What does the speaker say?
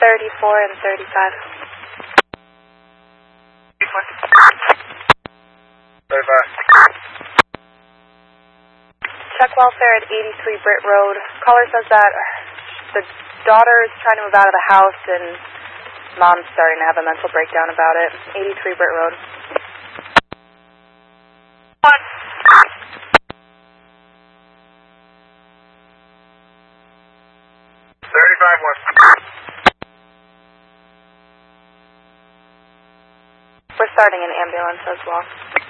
34 and 35. 35. Check welfare at 83 Britt Road. Caller says that the daughter is trying to move out of the house and mom's starting to have a mental breakdown about it. 83 Britt Road. 35-1. We're starting an ambulance as well.